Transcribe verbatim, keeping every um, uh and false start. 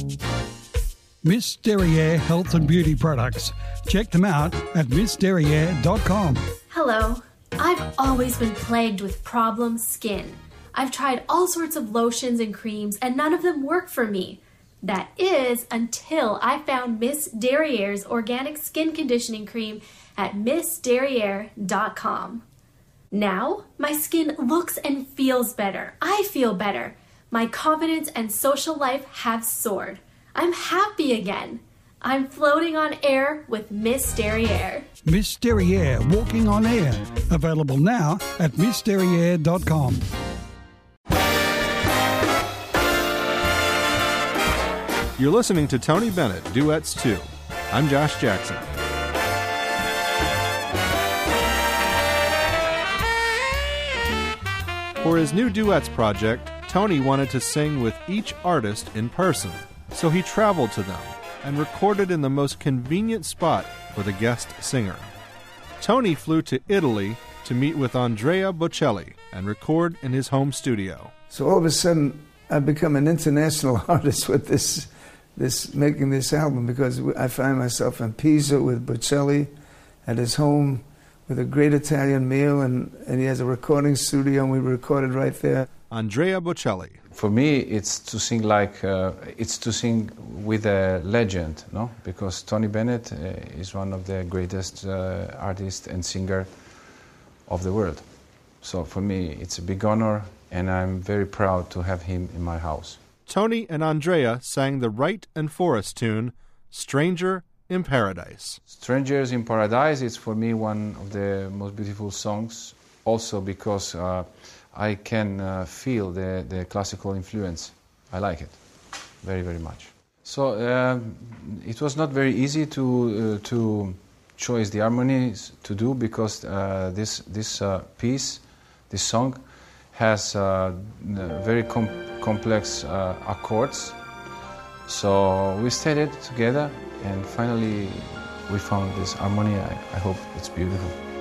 Miss Derriere Health and Beauty Products. Check them out at miss derriere dot com. Hello. I've always been plagued with problem skin. I've tried all sorts of lotions and creams and none of them work for me. That is until I found Miss Derriere's organic skin conditioning cream at miss derriere dot com. Now, my skin looks and feels better. I feel better. My confidence and social life have soared. I'm happy again. I'm floating on air with Miss Derriere. Miss Derriere Walking on Air. Available now at miss derriere dot com. You're listening to Tony Bennett, Duets two. I'm Josh Jackson. For his new duets project, Tony wanted to sing with each artist in person, so he traveled to them and recorded in the most convenient spot for the guest singer. Tony flew to Italy to meet with Andrea Bocelli and record in his home studio. So all of a sudden, I've become an international artist with this, this making this album, because I find myself in Pisa with Bocelli at his home with a great Italian meal, and, and he has a recording studio, and we recorded right there. Andrea Bocelli. For me, it's to sing like uh, it's to sing with a legend, no? Because Tony Bennett uh, is one of the greatest uh, artists and singer of the world. So for me, it's a big honor, and I'm very proud to have him in my house. Tony and Andrea sang the Wright and Forrest tune, "Stranger in Paradise." "Strangers in Paradise" is for me one of the most beautiful songs, also because uh, I can uh, feel the, the classical influence. I like it very, very much. So uh, it was not very easy to uh, to choose the harmonies to do, because uh, this this uh, piece, this song, has uh, very com complex uh, accords. So we studied together, and finally we found this harmony. I, I hope it's beautiful.